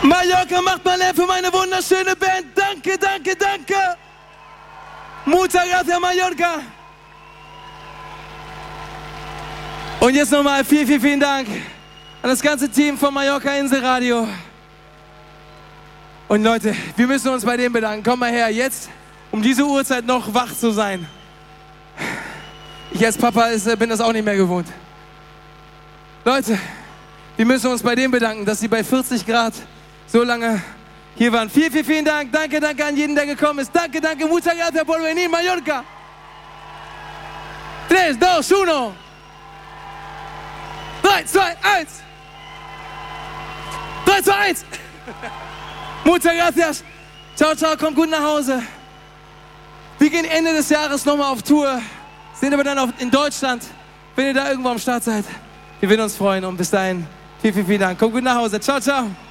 Mallorca macht mal leer für meine wunderschöne Band. Danke, danke, danke. Muchas gracias, Mallorca. Und jetzt nochmal vielen Dank an das ganze Team von Mallorca Inselradio. Und Leute, wir müssen uns bei denen bedanken. Komm mal her, jetzt um diese Uhrzeit noch wach zu sein. Ich als Papa bin das auch nicht mehr gewohnt. Leute, wir müssen uns bei denen bedanken, dass sie bei 40 Grad so lange hier waren. Vielen Dank. Danke an jeden, der gekommen ist. Danke. Muchas gracias por venir, Mallorca. 3, 2, 1. 3, 2, 1. 3, 2, 1. Muchas gracias. Ciao, kommt gut nach Hause. Wir gehen Ende des Jahres nochmal auf Tour. Sind aber dann in Deutschland, wenn ihr da irgendwo am Start seid. Wir würden uns freuen und bis dahin vielen Dank. Kommt gut nach Hause. Ciao.